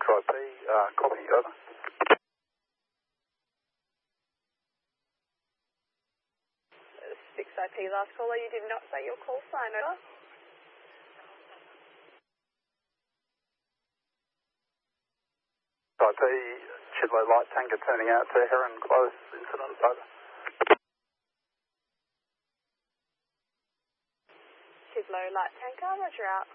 6IP, copy, over. 6IP, last caller, you did not say your call sign, over. IP, Chidlow light tanker turning out to Heron Close, incident, over. Chidlow light tanker, roger out.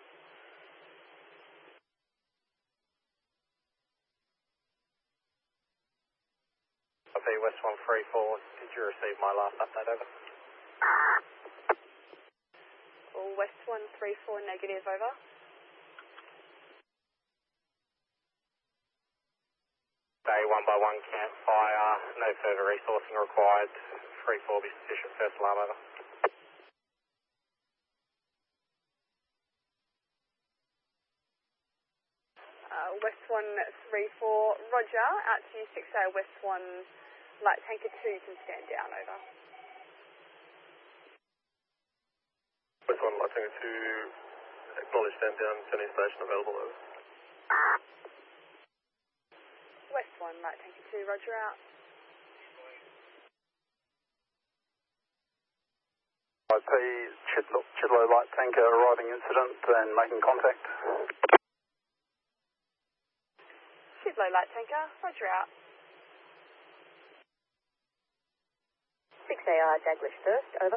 IP West 134, did you receive my last update, over? West 134, negative, over. Day 1 by 1 campfire, no further resourcing required, 3-4 be sufficient, first alarm, over. West 134, roger, out to you 6A, West 1, light tanker 2 can stand down, over. West 1, light tanker 2, acknowledge stand down, sending station available, over. West 1, light tanker 2, roger out. IP, Chidlow light tanker arriving incident and making contact. Chidlow light tanker, roger out. 6AR Daglish first, over.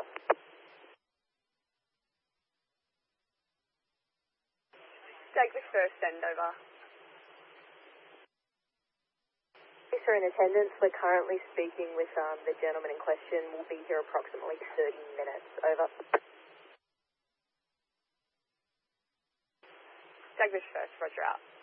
Daglish first, send over. Officer in attendance, we're currently speaking with the gentleman in question. We'll be here approximately 30 minutes, over. Daglish first, roger out.